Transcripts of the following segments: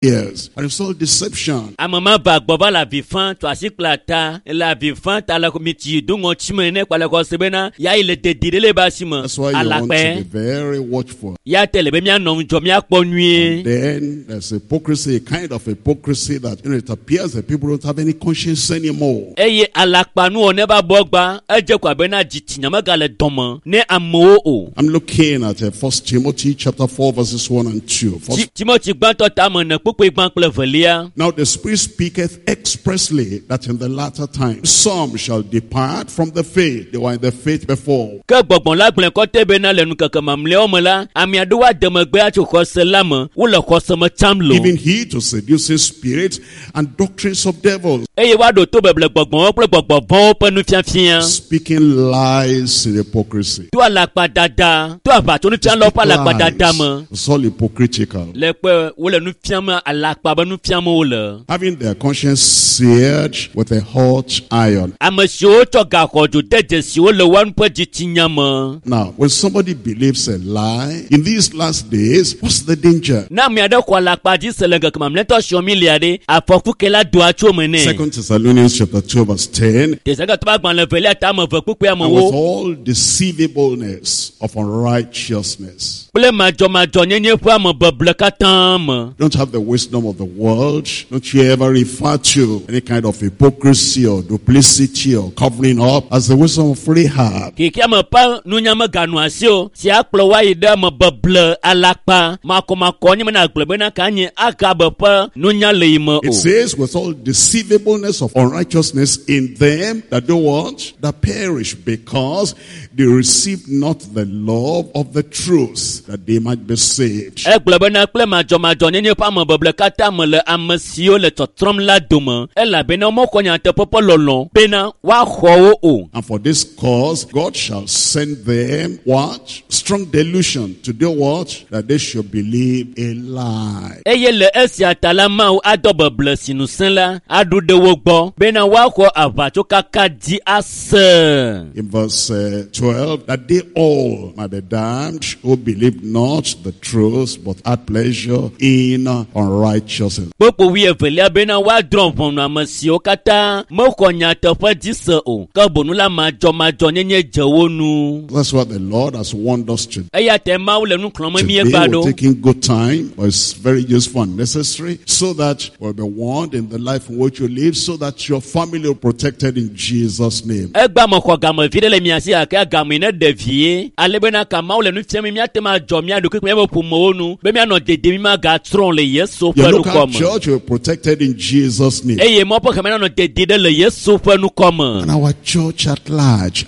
Yes, and it's all deception. Amama ba gbova la vifan to asiklata la vifan ta la komiti dungo chimene kwa la kosebena ya ile dedile ba sima. That's why you want to be very watchful. Ya telebe mi anom jo mi akponwie. Then there's hypocrisy, a kind of hypocrisy that it appears that people don't have any conscience anymore. Eye alakpanu oneba bogba eje kwa bena jitinya magale domo ne amo o. I'm looking at 1 Timothy chapter 4 verses 1 and 2. Timothy gbanto tamona pupu igban plevelia. Now the Spirit speaketh expressly that in the latter time some shall depart from the faith. They were in the faith before. Ke gbogbon la gble ko tebe na lenu keke mamle omola ami aduwa demegbe atu koselama wo le kosema chamlo. Even he to seducing spirits and doctrines of devils. Eye wa do to beble gbogbon pe gbogbo bon pe nu fiafia. Speaking lies in hypocrisy. To alakpa dada, to aba to nu fian lo pa alakpa dada mo. It's all hypocritical. Le pe wo le nu fiam alakpa ba nu fiam wo le. Having their conscience seared with a hot iron. Amasio to ga kojo deje si wo le wan pe jitinya mo. Now, when somebody believes a lie in these last days, what's the danger? Na mi ade ko alakpa di selenga kama mleto shomi liade afoku kela do acho mene. 2 Thessalonians chapter 2 verse 10. Desanga to ba gban le vele ta mo foku pe And mo with wo. all deceivableness of unrighteousness. Ple majo nyenye fu am beble katam. Don't have the wisdom of the world. Don't you ever refer to any kind of hypocrisy or duplicity or covering up as the wisdom of Rahab. Kiki am pa nunya ma ganu asio si akplo wa ide mo beble alakpa mako nyi na akplo be na kanye aka be pa nunya leimo It o. says with all deceivableness of unrighteousness in them that do what? That perish, because they received not the love of the truth, that they might be saved. Ekplo be na kple majo nyenye pa mo beble katam le amasio le totrom la doma ela be na mo konya te popo lolon be na wa khowo o. And for this cause, God shall send them what? Strong delusion to do what? That they should believe a lie. Eye le esia talama o adobe blessinu senla adu de wo gbo be na wa kho avacho kaka di ase. In verse 12, that they all might be damned who believed not the truth, but had pleasure in unrighteousness. Popo wi evelia be na wa drum ponu amasio kata mo konya te fa dise o ka bonu la majo nyenye jewonu. That's what the Lord has warned us to do. Eya te ma wo le nu klon mi Today egbado. we're taking good time, but it's very useful and necessary, so that we'll be warned in the life in which you live, so that your family will be protected in Jesus' name. Egba mo ko gamo vide le miasi aka gamo ne devie alebe na kama wo le nu fiam mi atema jo mi adu kwe mo pumo onu be mi ano dede mi ma ga tron le Yesu Your penu local kom. church will be protected in Jesus' name. Eye mo po kama no dede de le Yesu penu kom. And our church at large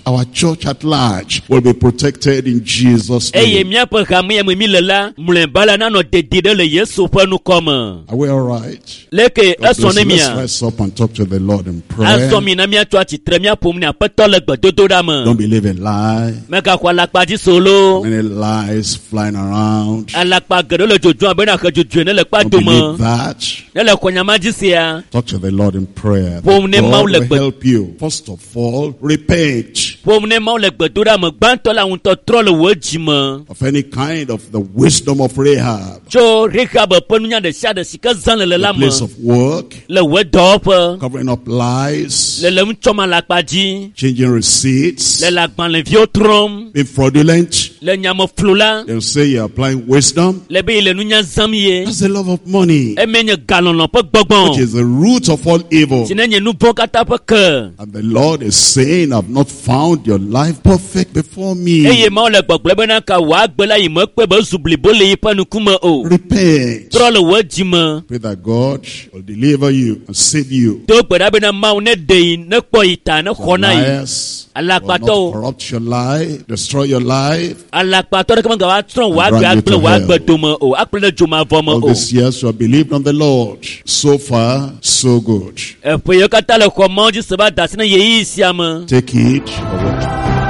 will be protected in Jesus' Eye name. mi po kama ye mi lela mlembala na no dede de le Yesu penu kom. Are we all right? Leke God bless you. esone Let's mia. rise up and talk to the Lord in prayer. Aso mi na mi atwa titre mi apom ni apeto le gbedodo da mo. Don't believe in lie. Meka kwa lakpa di solo. Many lies flying around. Alakpa gedo le jojo abena ka jojo ne le kpa Don't do mo. believe that. Ne le konya majisia. Talk to the Lord in prayer. Pom ne God mau le will help you. First of all, repent Pom ne mau le gbedo da mo gbanto la un to tro le woji mo. of any kind of the wisdom of Rahab. Jo Rahab penunya de sha de sika zan le la The mo. place of work, Le wedope. covering up lies, Le mchoma lakpa di. changing receipts, Le lakban le viotrom. being fraudulent. Le nyamo flula. They'll say you're applying wisdom. Le be le nunya zamye. That's the love of money, E menye galon lo pe gbogbon. which is the root of all evil. Sinenye nu bon kata pe ke. And the Lord is saying, I've not found your life perfect before me. Eye ma le gbogble be na ka wa gbe la yi mo pe be zubli bo le yi pe nu kuma o. Repent. Tro le woji mo. Pray that God will deliver you and save you. To gbe da be na ma ne de ne po ita ne khona yi. Liars will Alakpato. not corrupt your life, destroy your life. Alakpato de kama ga wa tron wa Grant gbe you to akple wa hell. gbe do mo o. Akple le juma vo mo All o. these years you have believed on the Lord. So far, so good. E pe yo kata le ko mo ji se ba da sine ye yi sia mo. Take it or what?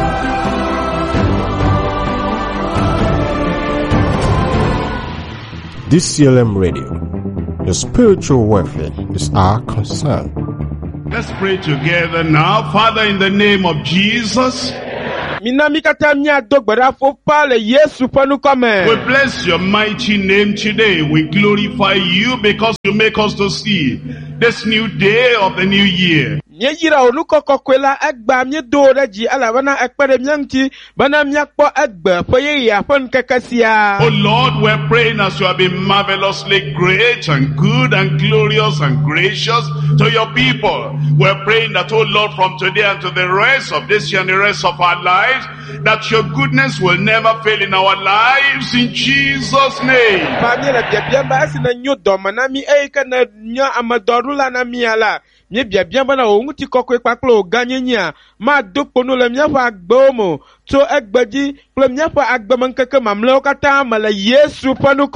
DCLM Radio. Your spiritual welfare is our concern. Let's pray together now. Father, in the name of Jesus, Minamikata mia dogbara fo pale Yesu panu kome. We bless your mighty name today. We glorify you because you make us to see this new day of the new year. Nye yira onuko kokwela egba mye do reji ala wana ekpere myanti bana myakpo egbe foye ya fon kakasia. Oh Lord, we're praying as you have been marvelously great and good and glorious and gracious to your people. We're praying that, oh Lord, from today and to the rest of this year and the rest of our lives, that your goodness will never fail in our lives in Jesus' name. Pamela biabiamba asina nyo domana mi eika na nyo amadorula na mi ala. Nye biabiamba na onguti kokwe paklo ganyenya ma dopono le myafa agbomo to egbeji ple myafa agbemenkeke mamle kata mala Yesu panu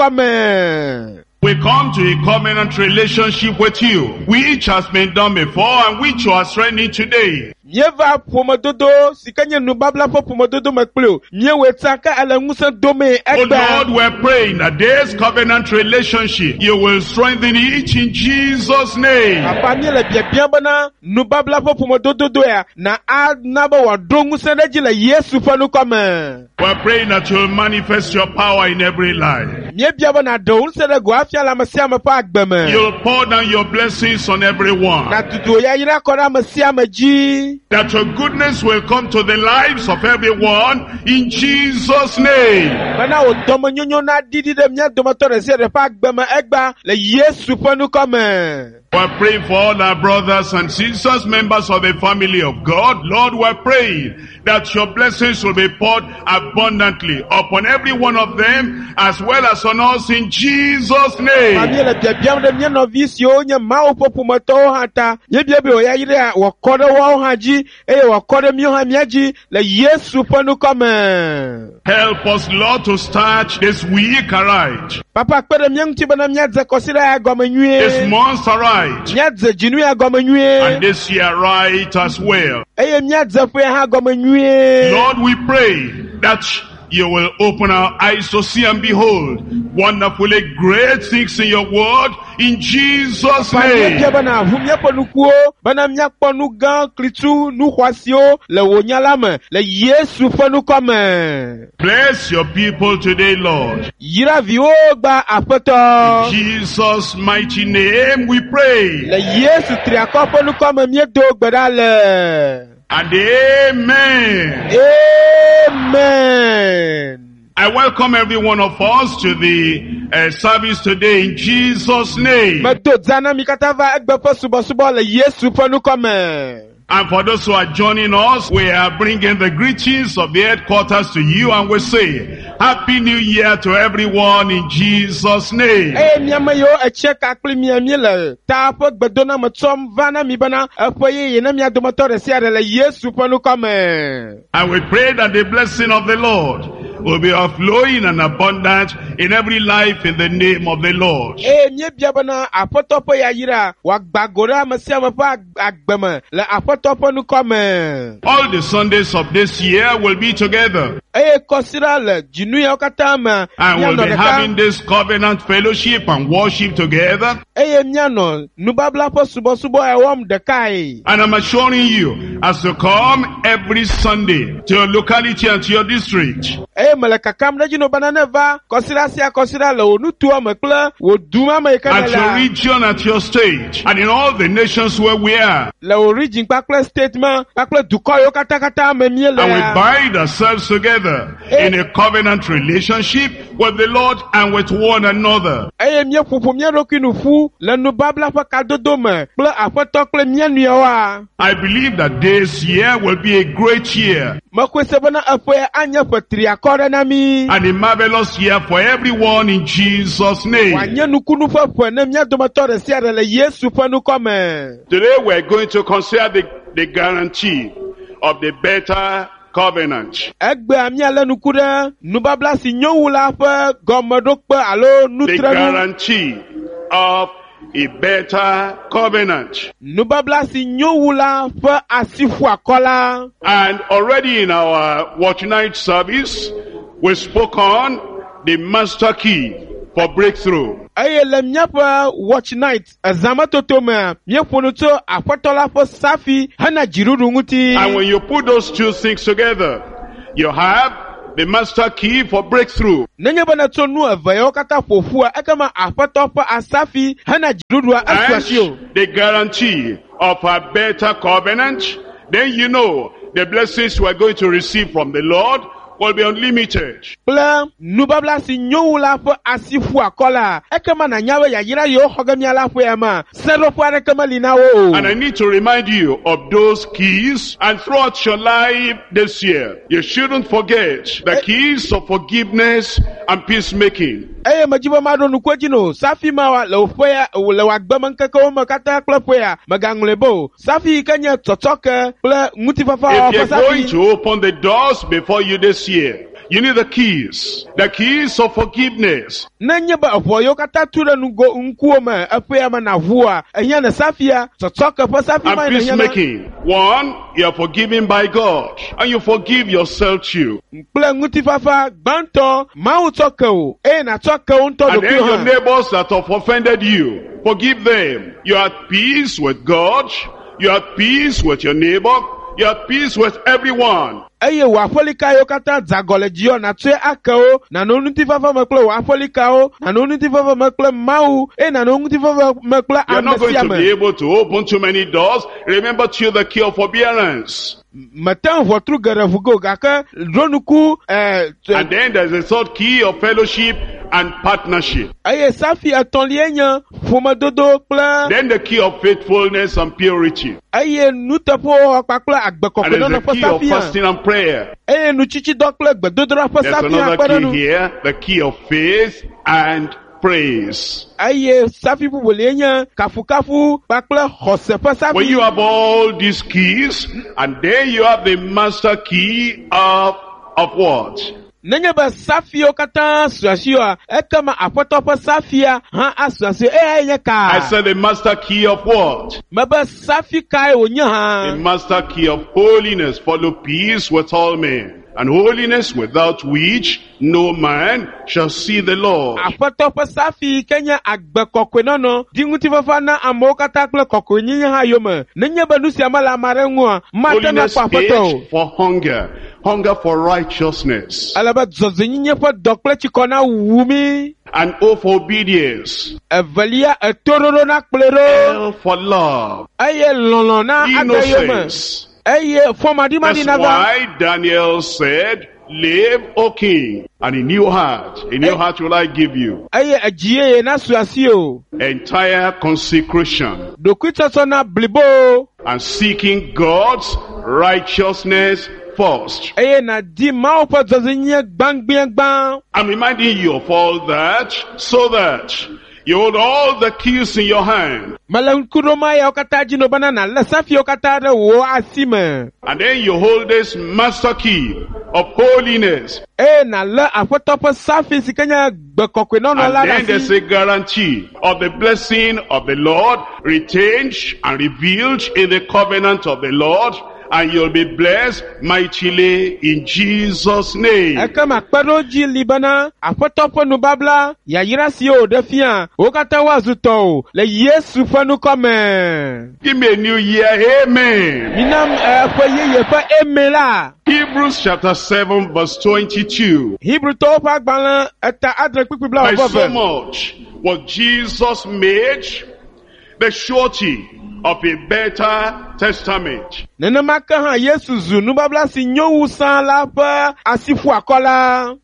kome. We come to a covenant relationship with you, which has been done before and which you are strengthening today. Nyeva pomododo sikanye nubabla po pomododo mekpleo nyewe taka ala ngusa dome Oh egba. Lord, we're praying that this covenant relationship, you will strengthen it in Jesus' name. Apamile biabiamba na nubabla po pomododo ya na adnaba wa dongu seneji la Yesu panu kome. We're praying that you will manifest your power in every life. Nye biaba na do unsere go afia la masia pa agbeme. You'll pour down your blessings on everyone. Na tutu ya yira kora masia maji. That your goodness will come to the lives of everyone in Jesus' name. Bana o domo nyonyo na didi de mnya domatore se de pa agbeme egba le Yesu panu kome. We're praying for all our brothers and sisters, members of the family of God. Lord, we're praying that your blessings will be poured abundantly upon every one of them as well as on us in Jesus' name. Pamela biabiam de mnya novisio nya mao popu mato hata. Ye biabe o ya yira wakode wa haji wakode myo ha miaji le Yesu panu kome. Help us, Lord, to start this week right. Papa kwede myanti bana mnyadze kosira ya gome This nyue. month right. Mnyadze jinu ya gome nyue. And this year right as well. Mnyadze fwe ha gome nyue. Lord, we pray that you will open our eyes to see and behold wonderfully great things in your word in Jesus' name. Bana humya ponukuo bana myakpo nugan klitu nuhwasio le wonyalame le Yesu fanu kome. Bless your people today, Lord. Yira viwo gba apeto. In Jesus' mighty name we pray. Le Yesu triako ponu kome miedo gbedale. And amen. Amen. I welcome every one of us to the service today in Jesus' name. Medo zana mikatava egbepo subo le Yesu fanu kome. And for those who are joining us, we are bringing the greetings of the headquarters to you, and we say, Happy New Year to everyone in Jesus' name. Miyama yo eche kakli miyami le tapo gbedona matom vana mibana afoye yena miya domatore siare le Yesu panu kome. And we pray that the blessing of the Lord will be overflowing and abundant in every life in the name of the Lord. Nye biabana apotopo ya yira wagbagora masia mapa agbema le apotopo nu kome. All the Sundays of this year will be together. Kosira le jinu ya okatama. And we'll be having this covenant fellowship and worship together. Miano nubabla po subo ewom dekai. And I'm assuring you, as you come every Sunday to your locality and to your district, Malaka kamra jino bananeva kosira sia kosira le onutua mekle woduma at mekanela. your region, at your state, and in all the nations where we are. Le origin pakle statement pakle dukoyo kata memiele. And we bind ourselves together in a covenant relationship with the Lord and with one another. Mie fufu mie rokinu fu le nubabla fa kadodome kple afoto kple mie nuyawa. I believe that this year will be a great year Makwese bana afoye anya petri akore na mi. and a marvelous year for everyone in Jesus' name. Wanye nukunu fa na mie domatore siare le Yesu fanu kome. Today we're going to consider the guarantee of the better covenant. Egbe ami ale nukure nubabla si nyowula fa gomodokpe alo The nutrenu. guarantee of a better covenant. Nubabla si nyowula fa asifu akola. And already in our watch night service, we spoke on the master key for breakthrough. Le miapa watch night azama totome miefonuto afotola fo safi hana jiruru nguti. And when you put those two things together, you have the master key for breakthrough. Nenye bana tonu avayo kata fofua ekama apatopa asafi hana jirudwa aswashio. And the guarantee of a better covenant, then you know the blessings we are going to receive from the Lord will be unlimited. Pla nubabla si nyowula fo asifu akola ekama na nyawe ya yira yo hogamiala fo ema sero fo ekama linawo. And I need to remind you of those keys, and throughout your life this year, you shouldn't forget the keys of forgiveness and peacemaking. Eye majiba mado nukwejino safi mawa lefoya lewagbamankaka makata klefoya maganglebo safi kanya totoke ple ngutifafa If you're going to open the doors before you this year, you need the keys of forgiveness. Nanye ba foyo kata tura nugo unkuoma afoya manavua enya na safia totoke po safi and ma peacemaking. One, you are forgiven by God, and you forgive yourself too. ple ngutifafa banto mautoke na toke unto And then your dokuha. neighbors that have offended you, forgive them. You are at peace with God, you are at peace with your neighbor, you are at peace with everyone. Eye wafolika yo kata zagolejio na tue akao na nonuti fafa mekle wafolika o na nonuti fafa mekle mau na nonuti fafa mekle You are not going to be amesiame able to open too many doors. Remember to the key of forbearance. matan votru garafugo gaka dronuku And then there's a third key of fellowship and partnership. aye safi atolienya fumadodo kla Then the key of faithfulness and purity. aye nutapo akpakla And agbekoko there's no the key of fasafia fasting and prayer. aye nuchichi dokle gbedodora There's fasafia another key akpadonu here, the key of faith and praise. aye safi bubulenya kafukafu pakla hose fasafi. When you have all these keys, and then you have the master key of what? Nenye ba safio kata suasio ekama apotopo safia ha asuasio enye I ka said the master key of what? maba safi kai onya The ha master key of holiness. Follow peace with all men, and holiness without which no man shall see the Lord. apotopo safi kenya agbekokwe nono dinguti fafana amo kata kle kokwe nyinya ha yoma nenye ba nusi amala marenwa mata na Holiness pa foto is for hunger for righteousness, alaba zozo nyinya fa dokle chikona wumi and O for obedience, evalia etororo na klero L for love, aye lolo na agayoma innocence. aye forma di mani That's naga why Daniel said, live, O king, and a new heart will I give you. aye ajiye na suasio Entire consecration dokuita sona blibo and seeking God's righteousness first. aye na di maupa zazinye bang. I'm reminding you of all that so that you hold all the keys in your hand, Malankuroma ya okata jino banana la safi okata de wo asime. and then you hold this master key of holiness, Na la apotopo safi sikanya bekokwe nono la and then there's nasi. a guarantee of the blessing of the Lord retained and revealed in the covenant of the Lord, and you'll be blessed mightily in Jesus' name. Kama kparoji libana apotopo nubabla ya yirasi o defia okata wazuto le Yesu fanu kome. Give me a new year, amen. Minam ye fa emela. Hebrews chapter 7 verse 22. Hebrew to pa gbalan eta adre pipi bla By so obove. much was Jesus made the surety of a better testament. Nene maka ha Yesu zu nubabla si nyowu san la pa asifu akola.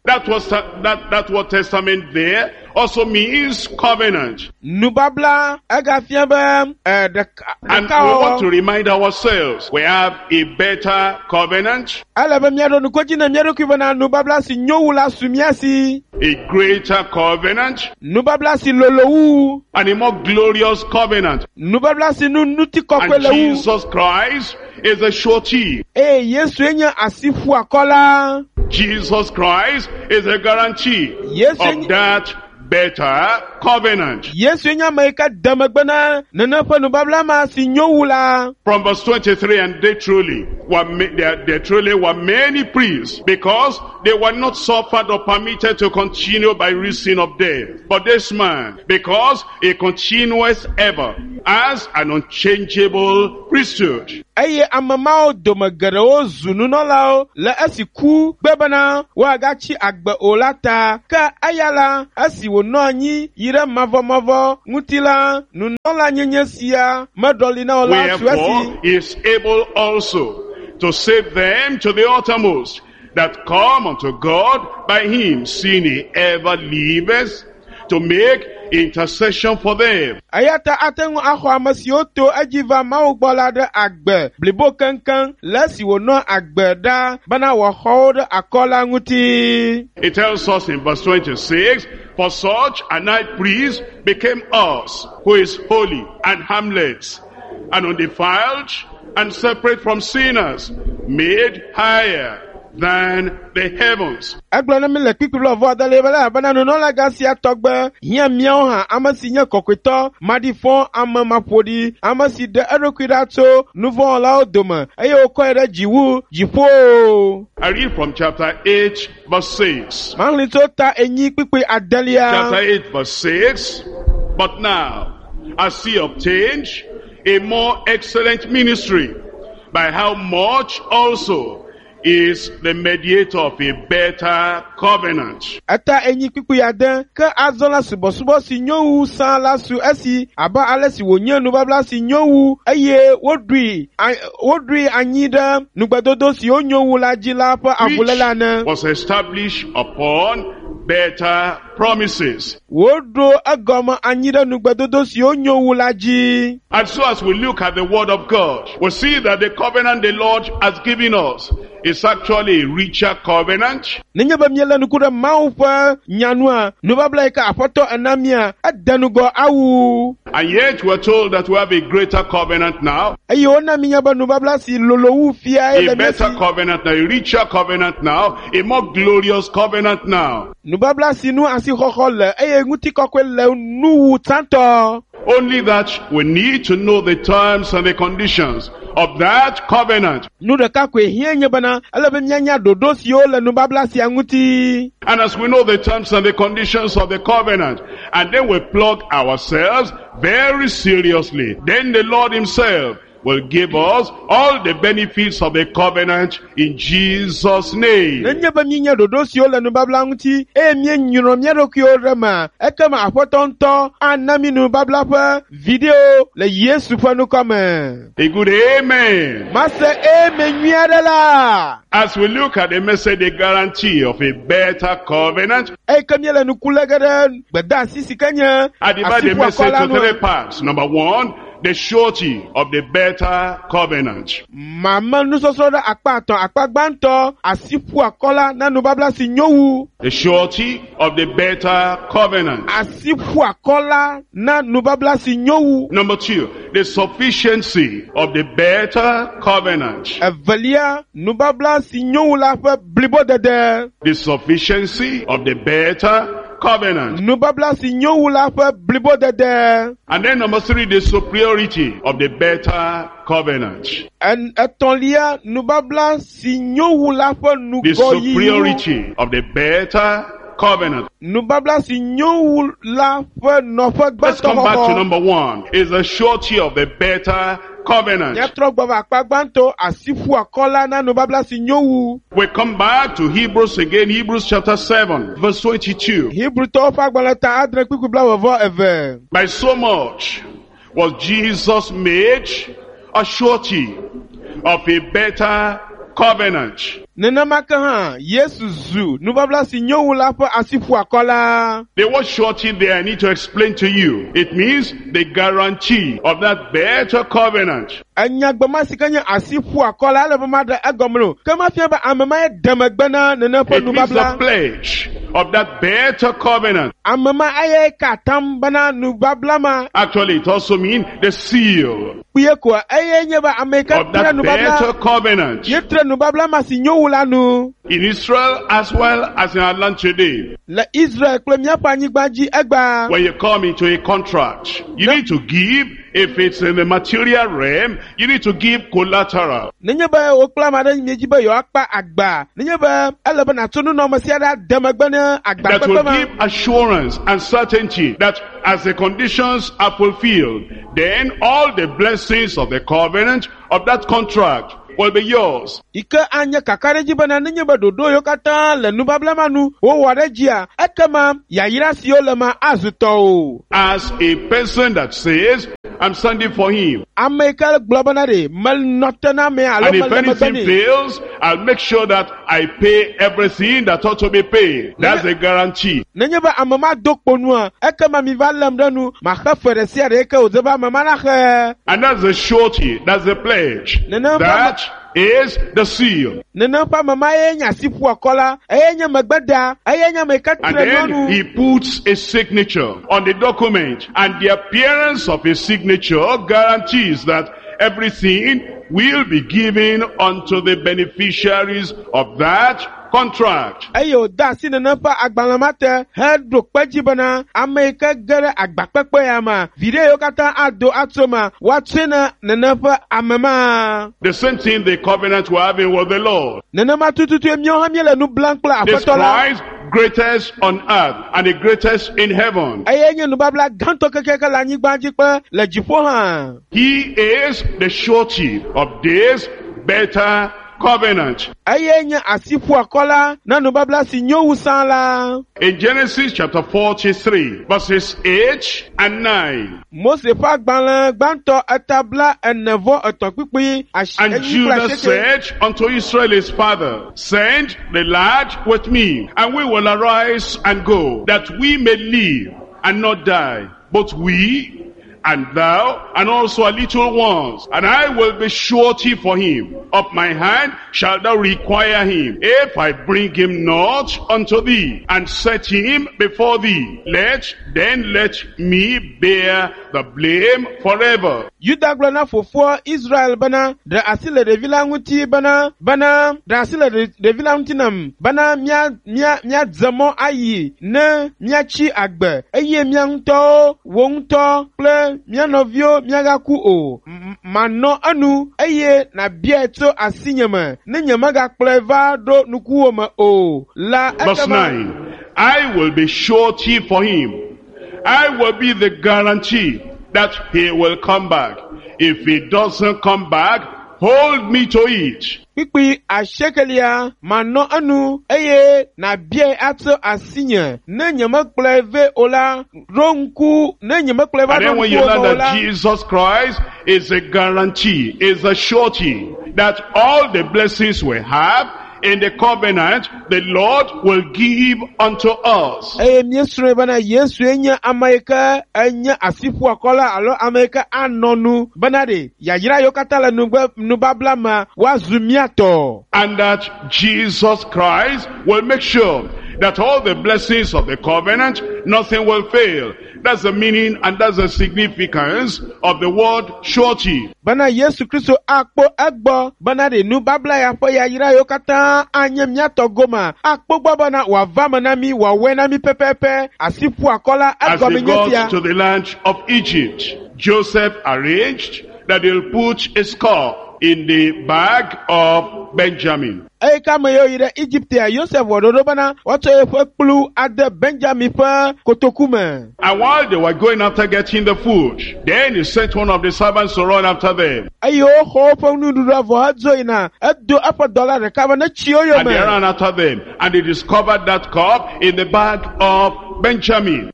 That word testament there also means covenant. Nubabla agafiabe And we want to remind ourselves, we have a better covenant, alaba miado nukoji na miado kibana nubabla si nyowu la sumiasi. a greater covenant, Nubabla si lolowu. and a more glorious covenant. Nubabla si nuti And kokwele wu. Jesus Christ is a surety. Yesu enya asifu akola. Jesus Christ is a guarantee Yes, of that better covenant. Yesu enya maika damagbana nana pa nubabla ma si nyowu la. From verse 23, and they truly were many priests, because they were not suffered or permitted to continue by reason of death. But this man, because he continueth ever as an unchangeable priesthood. Eye amamao domagero zununolao le esiku bebana wagachi agbe olata ka ayala asi wononyi yire mavo ngutila nunola nyenyesia madolina ola suesi. Wherefore he is able also to save them to the uttermost that come unto God by him, seeing he ever liveth to make intercession for them. Ayata atengu akho amasioto ajiva maugbolade agbe blibo kankan lesi wono agbe da bana wa hold akola nguti. It tells us in verse 26, for such a night priest became us, who is holy and harmless and undefiled and separate from sinners, made higher than the heavens. Aglona mi le kpikplo vo da lebele bana no la gasia togbe hia miao ha amasi nya kokweto madifon amamapodi amasi de eroquidato nouveau la odoma ayo okoere jiwu jipo. I read from chapter 8 verse 6. Manlito ta enyi kpikpe adelia. Chapter 8 verse 6. But now, as he obtained a more excellent ministry, by how much also is the mediator of a better covenant. Ata enyi kpiku ya den ke azola subo si nyowu san la su esi aba alesi wonye nu babla si nyowu eye wodui anyida nugbadodo si onyowu la jila pa abulela na was established upon better promises. Wodo agoma anyida nugbadodo si onyowu la ji. And so as we look at the word of God, we see that the covenant the Lord has given us is actually a richer covenant. Ninyaba miela nukura maupa nyanua nubabla ika apoto anamia adanugo awu. And yet we're told that we have a greater covenant now. Ayona minyaba nubabla si lolowu fia A better covenant now, a richer covenant now, a more glorious covenant now. Nubabla si nu asi khokhole eye nguti kokwele nu tanto. Only that we need to know the terms and the conditions of that covenant. And as we know the terms and the conditions of the covenant, and then we plug ourselves very seriously, then the Lord himself will give us all the benefits of the covenant in Jesus' name. A good amen. As we look at the message, the guarantee of a better covenant, I divide the message to 3 parts. Number 1, the surety of the better covenant. The surety of the better covenant. Number 2, the sufficiency of the better covenant. The sufficiency of the better covenant. And then number 3, the superiority of the better covenant. The superiority of the better covenant. Let's come back to number 1. Is the surety of the better covenant. We come back to Hebrews again, Hebrews chapter 7, verse 22. By so much was Jesus made a surety of a better covenant. The word surety there, I need to explain to you. It means the guarantee of that better covenant. It means the pledge of that better covenant. Actually, it also means the seal of that better covenant. In Israel as well as in our land today. When you come into a contract, you need to give, if it's in the material realm, you need to give collateral. that will give assurance and certainty that as the conditions are fulfilled, then all the blessings of the covenant of that contract will be yours. Ike anya kakareji bana ninye badodo yokata le nubabla manu wo warejia ekema yayira siolema azuto. As a person that says, I'm standing for him. And if anything fails, I'll make sure that I pay everything that ought to be paid. That's a guarantee. And that's the surety. That's the pledge. That is the seal. And then he puts a signature on the document, and the appearance of a signature guarantees that everything will be given unto the beneficiaries of that contract. Ayo da sinanapa agbalamate hedro kwejibana America gere agbapekpe ama video kata ado atoma watsena nanapa amama. The same thing the covenant were having with the Lord. Nanama tututu emyo hamiele nu blank pla This apotola. Christ greatest on earth and the greatest in heaven. Ayenye nu babla ganto kekeke la nyigbanji pe le jipo han. He is the surety of this better covenant. In Genesis chapter 43, verses 8 and 9. And Judah said unto Israel his father, send the lad with me, and we will arise and go, that we may live and not die, both we and thou, and also our little ones, and I will be surety for him. Of my hand shalt thou require him. If I bring him not unto thee, and set him before thee, let me bear the blame forever. Yuda glana for Israel bana da asile de vilanguti bana da asile de vilangutinam bana mia zamo ayi ne mia chi agbe eye mia nto wonto ple mia novio mia gaku o mano anu eye na bieto asinyama ne nyama ga ple va do nuku ma o la. Verse 9, I will be surety for him. I will be the guarantee that he will come back. If he doesn't come back, hold me to it. Pipi ashekelia mano anu eye na bie ato asinya ne nyama pleve ola ronku ne nyama pleva. And then when you learn that Jesus Christ is a guarantee, is a surety that all the blessings we have in the covenant, the Lord will give unto us. And that Jesus Christ will make sure that all the blessings of the covenant, nothing will fail. That's the meaning and that's the significance of the word surety. Bana Yesu Kristo akpo egbo bana de nu babla ya po ya yira yokata anyem nyato goma akpo bana wa vama mi wa wena mi pepepe asifu akola egbo mi nyetia. As they got to the land of Egypt, Joseph arranged that he'll put a skull in the bag of Benjamin. And while they were going after getting the food, then he sent one of the servants to run after them. And they ran after them, and they discovered that cup in the bag of Benjamin.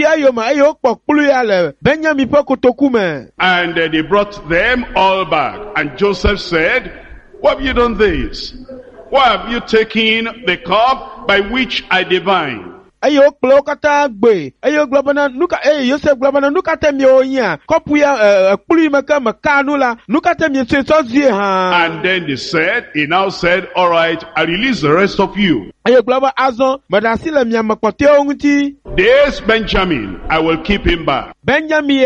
And they brought them all back. And Joseph said, why have you done this? Why have you taken the cup by which I divine? And then he now said, all right, I release the rest of you. This Benjamin, I will keep him back. And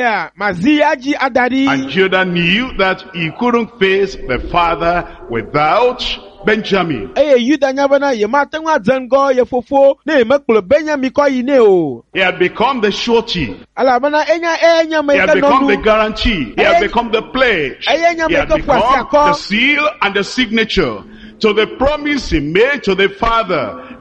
Judah knew that he couldn't face the father without Benjamin. He had become the surety. He had become the guarantee. He had become the pledge. He had become the seal and the signature to the promise he made to the father,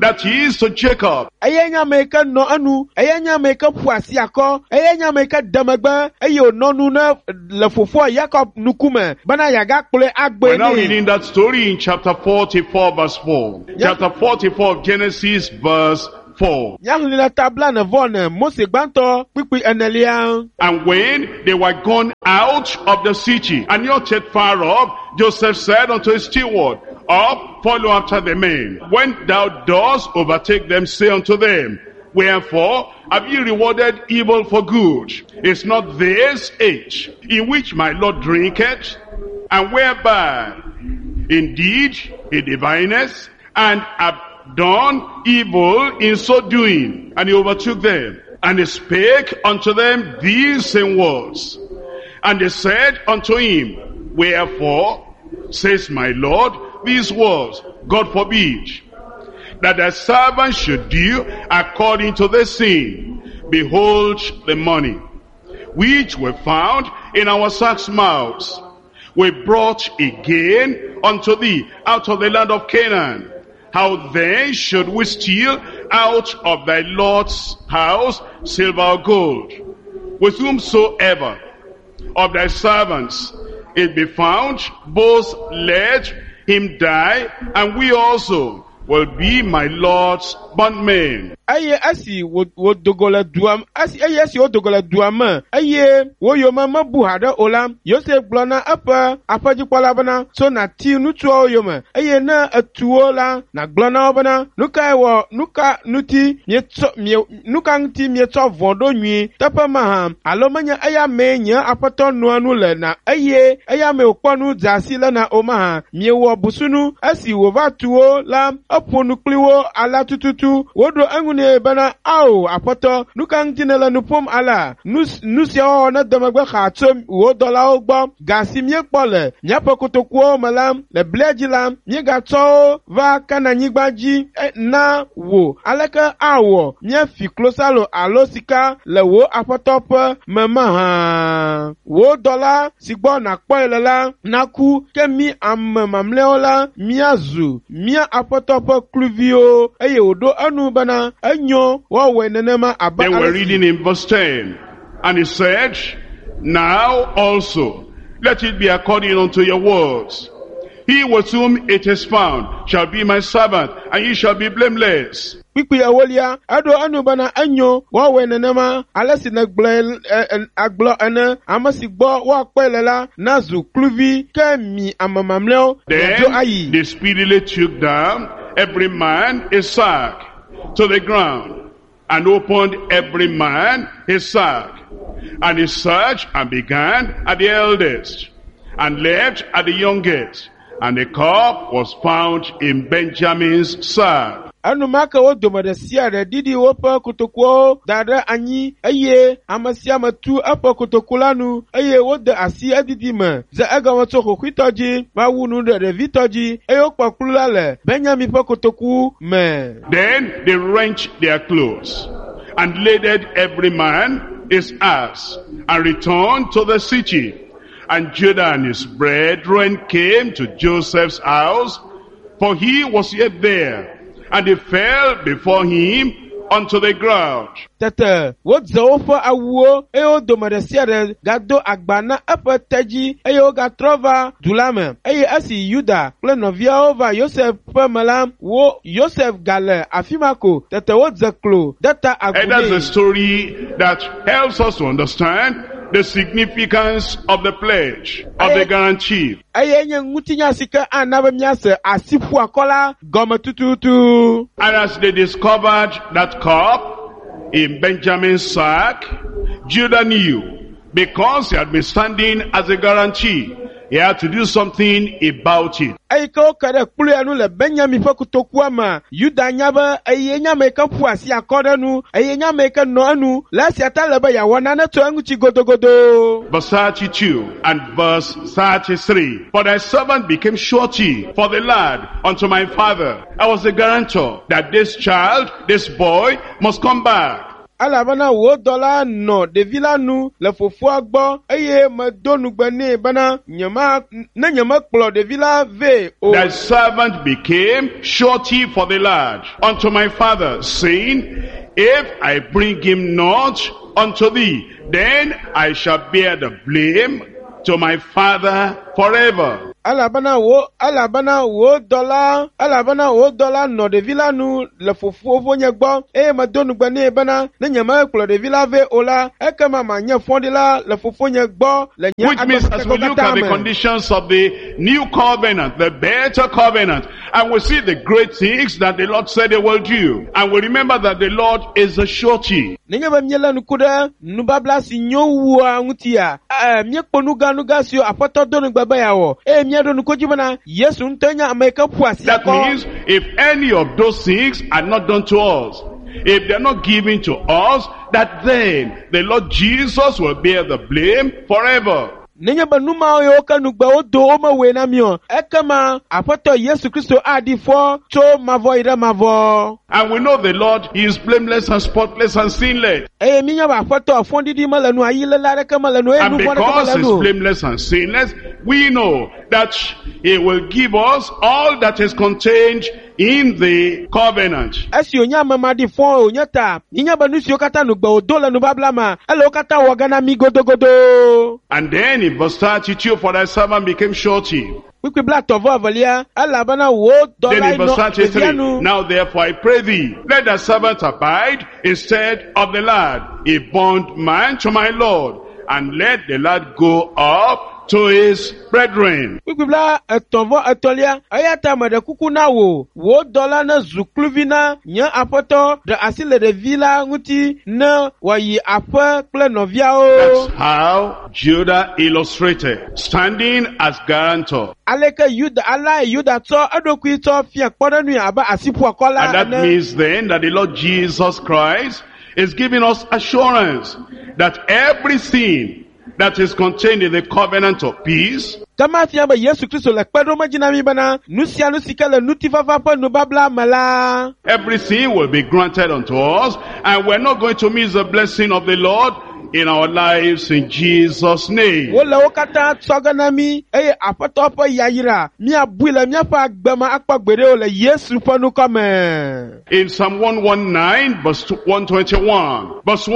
that is to Jacob. Eye nyame ka no anu, eye nyame ka puasi akọ, eye nyame ka damagba, eye ononu na le fofo Jacob nukume, bana yaga kple agbe We're now ni. reading that story in chapter 44 verse 4. Chapter 44 of Genesis verse 4. Nyahuni na tabla na vone, Mose gbanto, pipi enelia. And when they were gone out of the city, and not yet far off, Joseph said unto his steward, Up, follow after the men. When thou dost overtake them, say unto them, Wherefore have ye rewarded evil for good? Is not this age in which my Lord drinketh, and whereby indeed he divineth, and have done evil in so doing? And he overtook them, and he spake unto them these same words. And they said unto him, Wherefore says my Lord these words? God forbid that thy servant should do according to the sin. Behold the money which were found in our sacks' mouths, we brought again unto thee out of the land of Canaan. How then should we steal out of thy Lord's house silver or gold? With whomsoever of thy servants it be found, both let him die, and we also will be my Lord's bondmen. Aye asi wo dogola duam asi aye asi wo dogola duam aye wo yo mama buhada olam Yosef glona apa jikwala bana so na ti nutuo yo ma aye na atuo la na glona bana nuka wo nuka nuti nuka nti mieto vodo nwi tapa ma alomanya aya menya apato no anu le na aye aya me okponu zasi la na oma miewo busunu asi wo vatuo la oponu kliwo ala tututu wodo ne bana au apoto nukang tinela nupom ala nusia na damagba khatom wo dola ogbo gasimie pole nyapo kotokwo malam le blejilam nye gato va kana nyigbaji na wo alaka awo nye fi klosalo alosika le wo apotop mama ha wo dola sigbo na kpoilela naku kemi mamleola miazu mia apotop kluvio eye odo anu bana. Then we're reading in verse 10. And he said, Now also let it be according unto your words. He with whom it is found shall be my servant, and ye shall be blameless. Pipi awolia ado anu bana anyo wa wenenema alasi na aglo ene amasi gbo wa pelela nazu kluvi kemi amamamleo. Then they speedily took down every man his sack to the ground, and opened every man his sack, and he searched and began at the eldest, and left at the youngest, and the cup was found in Benjamin's sack. Anu maka wo domada siare didi wopa kutokwo dada anyi aye amasia matu apa kutokulanu aye woda asi adidi ma za aga wato khokwitoji ba wunu de vitoji ayo kwakulale Benjamin pa kutoku me. Then they wrenched their clothes and laded every man his ass and returned to the city. And Judah and his brethren came to Joseph's house, for he was yet there. And they fell before him unto the ground. Tete, what zaofa awuo, eo domadesiare, gado agbana apataji, eo gatrova, dulame, asi Yuda, plenovia over Yosef Pamela, wo Yosef Gale, afimako, tete what zaklo, data agune. And that's the story that helps us to understand the significance of the pledge, of the guarantee. And as they discovered that cup in Benjamin's sack, Judah knew, because he had been standing as a guarantee, he had to do something about it. Verse 32 and verse 33. For thy servant became surety for the lad unto my father. I was the guarantor that this child, this boy, must come back. alabana wo dɔla nɔ ɖevi la nu le fofoa gbɔ eye medo nugbe nɛ bena nyema kplɔ ɖevi la vɛ o. The servant became surety for the lad unto my father, saying, if I bring him not unto thee, then I shall bear the blame to my father forever. Alabana wo dɔla nɔ ɖevi la nu le fofowo nye gbɔ eye medo nugbe nɛ bena ne nyema kplɔ ɖevi la vɛ o la ekema manye fɔɖi la le fofo nye gbɔ le nye Which means as we look at the conditions of the new covenant, the better covenant, and we see the great things that the Lord said he will do, and we remember that the Lord is a surety. Nenye be miele nuku ɖe nubabla si nyo wua ŋutia miekpɔ nuga siwo aƒetɔ do nugbe be yeawɔ eye míaɖo nukodzi bena Yesu ŋutɔ nye ame yike ƒo asi That means if any of those things are not done to us, if they're not given to us, that then the Lord Jesus will bear the blame forever. Nenye be numawo yewo ke nugbe wodo womewoe na mi o ekema aƒetɔ Yesu Kristo aɖi fɔ tso mavɔ yi ɖe mavɔ. And we know the Lord, he is blameless and spotless and sinless. Eye mi nya be aƒetɔ fɔɖiɖi mele nu ayilela ɖeke mele nu eye And nu vɔ ɖeke because mele he is nu. blameless and sinless, we know that he will give us all that is contained in the covenant. Esi wònye amema ɖi fɔ wònye ta nye be nu siwo katã nugbe wòdo le nubabla me ele wo katã wɔ ge na mi godogodo. And then in verse 32, for thy servant became surety. Kpikpi bla tɔvɔ evelia elabena wo Then dɔla in verse nɔ 33, ɖevia nu. now therefore I pray thee, let thy servant abide instead of the lad, a bondman to my Lord, and let the lad go up to his brethren. Kpikpi bla etɔvɔ etɔlia eya ta me ɖe kuku na wo dɔla ne zu kluvi na nye aƒetɔ ɖe asi le ɖevi la ŋuti ne wòayi aƒe kple nɔviawo. That's how Judah illustrated, standing as guarantor. Aleke Yuda tsɔ eɖokui tsɔ fia kpɔɖenui abe asiƒoakɔ la And that ene. means then that the Lord Jesus Christ is giving us assurance that everything that is contained in the covenant of peace Kama fia be Yesu Kristo le kpeɖomedzi na mi bena nu sia nu si ke le nutifafa ƒe nubabla me la. everything will be granted unto us, and we're not going to miss the blessing of the Lord in our lives in Jesus' name. Wole wo katã tsɔ ge na mi eye aƒetɔ ƒe yayra míabui le míaƒe agbe me akpɔ gbeɖe le Yesu ƒe nukɔ me. In Psalm 119, verse 121, verse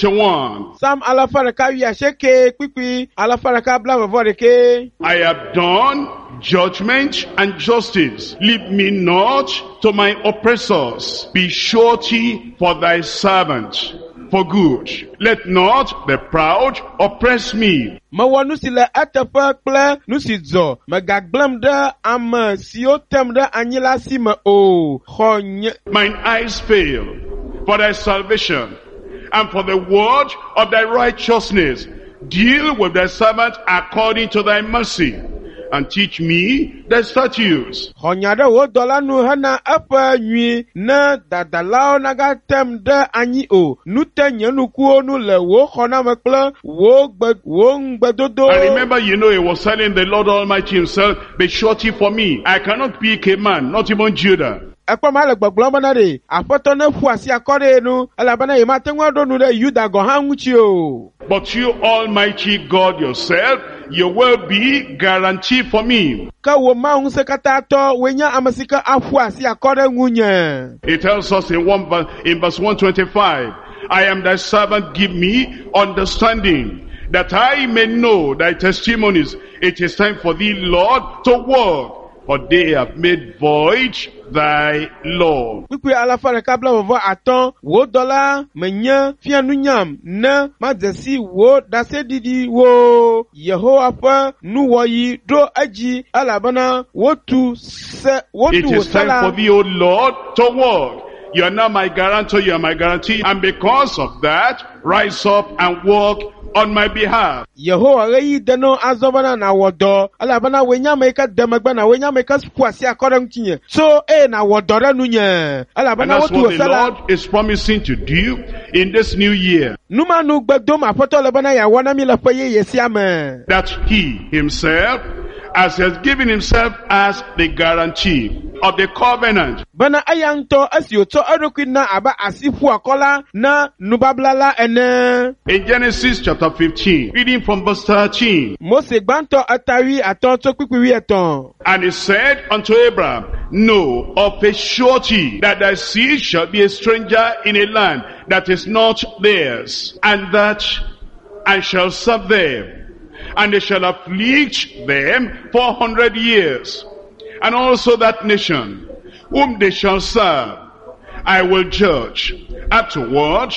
121, Psalm alafa ɖeka wi asieke kpikpi alafa ɖeka blavevɔ ɖeke. I have done judgment and justice. Leave me not to my oppressors. Be surety for thy servant for good. Let not the proud oppress me. Mewɔ nu si le eteƒe kple nu si dzɔ megagblẽm ɖe ame siwo tem ɖe anyi la si me o. Xɔ nye. Mine eyes fail for thy salvation and for the word of thy righteousness. Deal with thy servant according to thy mercy, and teach me thy statutes. Xɔ nya ɖe wo dɔla nu hena eƒe nyui ne dadalawo nagatem ɖe anyi o. Nu te nye nukuwo nu le wo xɔname kple wo ŋugbedodo. And remember, he was telling the Lord Almighty himself, be surety for me. I cannot pick a man, not even Judah. Ekpɔm ale gbɔgblɔm bena ɖe aƒetɔ ne ƒu asi akɔ ɖe nu elabena yemate ŋu aɖo nu ɖe Yuda gɔ hã ŋuti o. But you, Almighty God yourself, you will be guarantee for me. Ke wo Mawu ŋusẽkatãtɔ woe nye ame si ke aƒu asi akɔ ɖe ŋunye. It tells us in verse 125, I am thy servant, give me understanding, that I may know thy testimonies. It is time for thee, Lord, to work, for they have made void thy law. Kpikpi alafa ɖeka blavevɔ atɔ̃ wo dɔla menye fia nunyam ne madzesi wo ɖaseɖiɖi wo Yehowa ƒe nuwɔyi ɖo edzi elabena wotu wo It is se time la. for thee, O Lord, to work. You are now my guarantor, you are my guarantee, and because of that, rise up and work on my behalf. Yehowa ɣeyi deno azɔ bena nawɔ dɔ elabena woe nye ame yike de megbe na woe nye ame yike ƒu asi akɔ ɖe ŋutinye so eye nawɔ dɔ ɖe nunye And elabena that's wotu wo what the se la. Lord is promising to do in this new year. Numanu gbedom aƒetɔ le bena yeawɔ na mi le ƒe yeye sia me. That he himself as he has given himself as the guarantee of the covenant. Bana ayanto asioto arokwina aba asifu akola na nubablala ene. In Genesis chapter 15, reading from verse 13. Mose gbanto atawi atonto kwikwi eton. And he said unto Abraham, know of a surety that thy seed shall be a stranger in a land that is not theirs, and shall serve them, and they shall afflict them 400 years. And also that nation whom they shall serve, I will judge. Afterward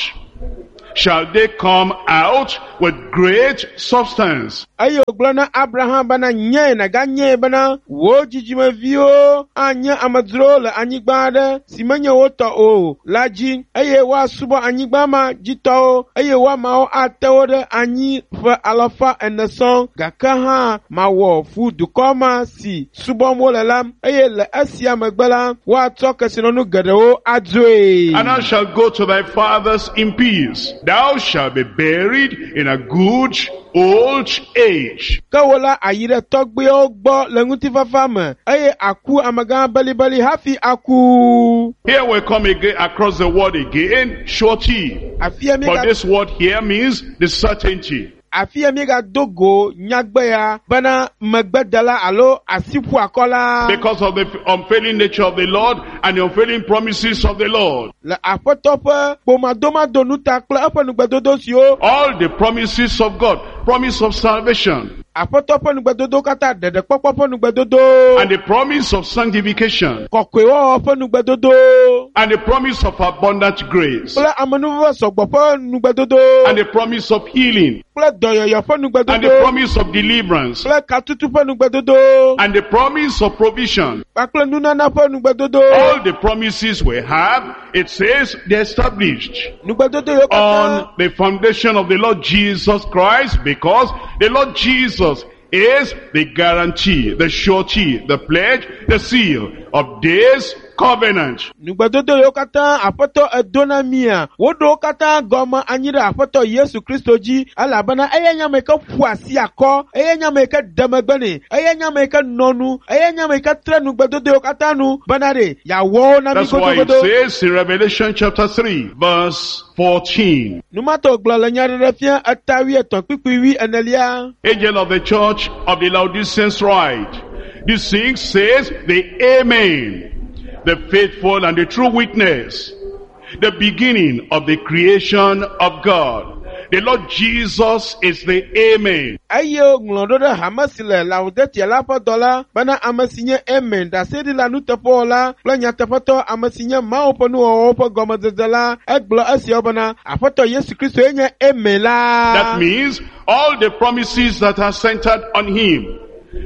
shall they come out with great substance. Ayo glona Abraham bana nye na ganye bana wo jijima vio anya amadro la anyigbade simanya wota o laji aye wa subo anyigbama jito aye wa mao atewode anyi fa alafa eneson gakaha mawo fu dukoma si subo molelam aye la asia magbala wa toka sinonu gadewo adwe. And thou shalt go to thy fathers in peace. Thou shalt be buried in a good old age. Kawola ayire togbe ogbo lenguti fafama aye aku amaga bali hafi aku. Here we come again across the word again, surety. But this word here means the certainty. Afia miga dogo nyagbeya bana magbedala alo asipu akola. Because of the unfailing nature of the Lord and the unfailing promises of the Lord. La apotope pomadoma donuta kla apanugbedodo sio. All the promises of God, promise of salvation. Apotope nugbedodo kata dede popopo nugbedodo. And the promise of sanctification. Kokwewo nugbedodo. And the promise of abundant grace. Kla amanuwa sogbopo nugbedodo. And the promise of healing. Kla doyoyo nugbedodo. And the promise of deliverance. Kla katutu nugbedodo. And the promise of provision. Pakla nunana nugbedodo. All the promises we have, it says they're established nugbedodo yo kata on the foundation of the Lord Jesus Christ, because the Lord Jesus is the guarantee, the surety, the pledge, the seal of this covenant. Nugbedodo yo kata apoto edonamia wodo kata goma anyira apoto Yesu Kristo ji alabana eyenya ka fuasi akọ eyenya ka damagbani eyenya ka nonu eyenya ka tre nugbedodo yo kata nu banare yawo na mi That's why it says in Revelation chapter 3 verse 14. Numato glala nyare refia atawi eton pipiwi enelia. Angel of the church of the Laodiceans write, this thing says the Amen, the faithful and the true witness, the beginning of the creation of God. The Lord Jesus is the Amen. Ayo nglododa hamasile laudetia lapa dola bana amasinye amen da sedi la nutepola planya tepoto amasinye maoponu opo gomadela eglo asiobana apoto Yesu Kristo enye emela. That means all the promises that are centered on him.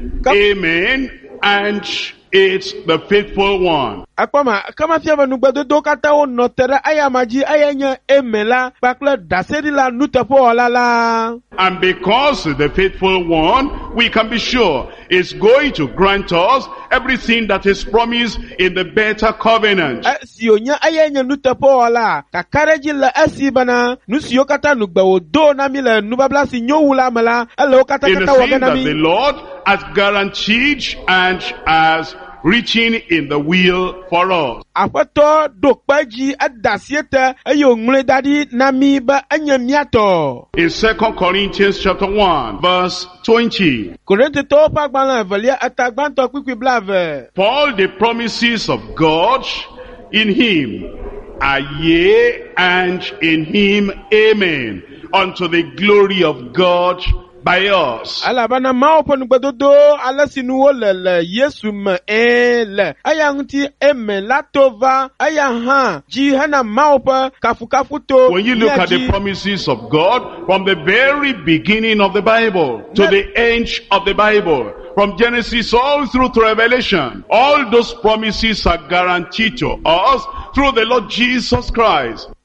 Amen, and it's the faithful one. Akpama kama fiava nugbedodo kata o notere ayamaji ayenya emela bakle dasedi la nutepo la. And because the faithful one, we can be sure is going to grant us everything that is promised in the better covenant. Sionya ayenya nutepo la kakareji la asibana nusio kata nugbewo do na mile nubabla si nyowula mala elo kata in the kata thing that waganami. the Lord has guaranteed and has written in the will for us. Apoto dokpaji adasiete ayo ngule dadi nami ba anyamiato. In 2 Corinthians chapter 1 verse 20. Korinte to pagbala velia atagbanto kwikwi blave. For all the promises of God in him are yea, and in him amen, unto the glory of God by us. Alabana maopo nugbedodo alasinuwo lele Yesu me ele ayanti eme latova ayaha jihana maopo kafu to. When you look at the promises of God from the very beginning of the Bible to the end of the Bible, from Genesis all through to Revelation, all those promises are guaranteed to us through the Lord Jesus Christ.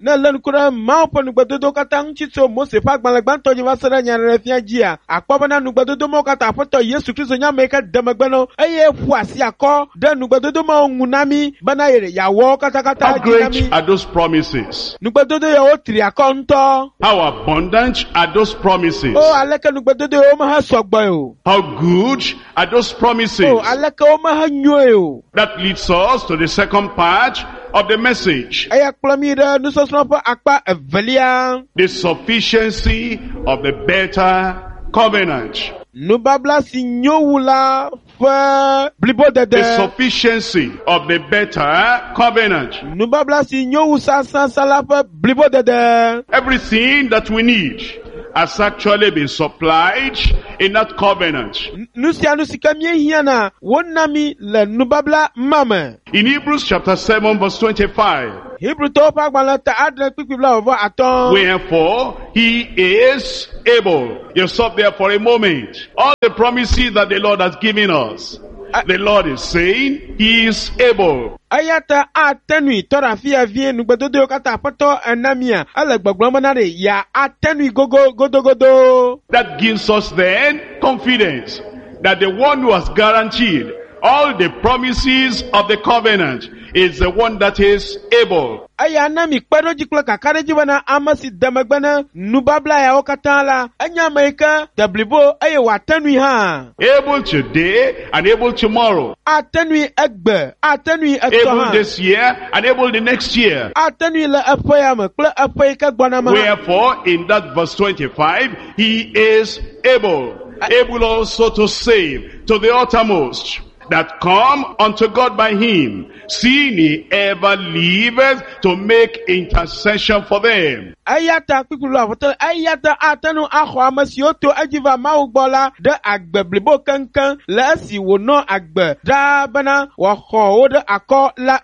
na len kura mau po nugbadodo kata nchito Mose fa gbalagbanto jiva sara nyare fia jia akpoba na nugbadodo mo kata apoto Yesu Kristo nya meka damagbano eye fu asi akọ de nugbadodo ma ngunami bana yere yawo kata How great are those promises? nugbadodo ya o tri akọ nto How abundant are those promises? o aleka nugbadodo o ma ha sogbo o How good are those promises? o aleka o ma ha nyoe o That leads us to the second part of the message. aya kplamida nusosno pa akpa evelia The sufficiency of the better covenant. nubabla si nyowula fa blibo The dede sufficiency of the better covenant. nubabla si nyowu sala fa blibo dede Everything that we need has actually been supplied in that covenant. nusia kamie hiana wonami le nubabla mame In Hebrews chapter 7 verse 25. Hebrew to pa gbalata adre pipibla over aton Wherefore he is able. You stop there for a moment. All the promises that the Lord has given us. The Lord is saying he is able. ayata atenui tora fia vie nugbedodo kata poto enamia ale gbogbon na re ya atenui godo That gives us then confidence that the one who has guaranteed all the promises of the covenant is the one that is able. aya nami kpedo jiklo kakare jibana amasi damagbana nubabla ya okatala anya maika dablibo aye watenui ha Able today and able tomorrow. atenui egbe atenui Able etoha this year and able the next year. atenui la apoya me kle apoya ka gbana ma Wherefore, in that verse 25, he is able. Able also to save to the uttermost that come unto God by him, seeing he ever liveth to make intercession for them. ayata pipulu avoto ayata atanu aho amasioto ajiva maugbola de agbeblibo kankan la si wono agbe da bana wa ho de akọ la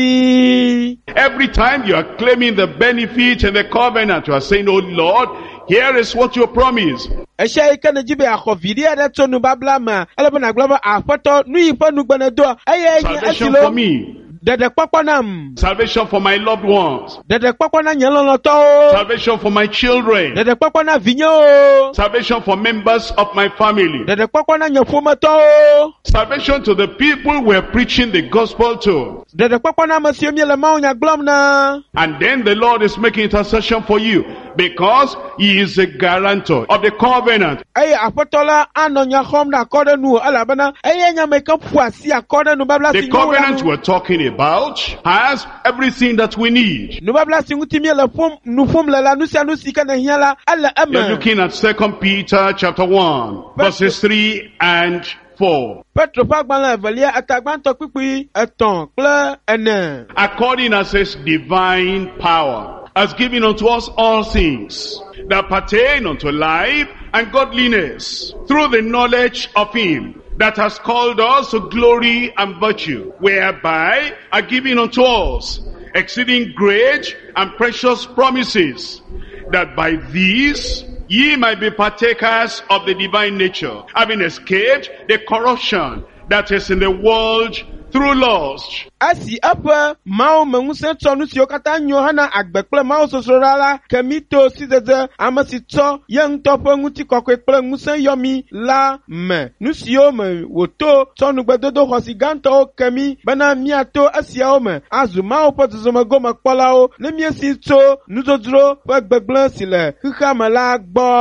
nguti Every time you are claiming the benefit and the covenant, you are saying, oh Lord, here is what you promise. eshe ika na jibe akọ vidia de tonu babla ma elebana glaba afoto nu ifa nu gbana do aye Salvation for asilo me. dede kpakpanam Salvation for my loved ones. dede kpakpana nyelolo to Salvation for my children. dede kpakpana vinyo Salvation for members of my family. dede kpakpana nyefoma to Salvation to the people we're preaching the gospel to. dede kpakpana masio miele maunya glom na And then the Lord is making intercession for you because he is a guarantor of the covenant. aye apotola anonya khom na akode nu alabana aye nyame ka fuasi akode nu babla The singu covenant we're talking about has everything that we need. nu babla singu timiele fom nu fom la nu sia nu sika na hiala ala You're ama looking at 2 Peter chapter 1 verses 3 and 4. Petro pagbala evelia atagbanto pipi eton kle ene According as his divine power has given unto us all things that pertain unto life and godliness through the knowledge of him that has called us to glory and virtue, whereby are given unto us exceeding great and precious promises, that by these ye might be partakers of the divine nature, having escaped the corruption that is in the world through lust. asi apa mau menguse tonu sio kata nyohana agbekple mau sosorala kemito sizeze amasito yang topo nguti kokekple nguse yomi la me nusio me woto tonu gbedodo hosiganto kemi bana miato asia me azu mau potuzoma goma kpolao ne miesi to nuzodro gbegbegble sile hikamala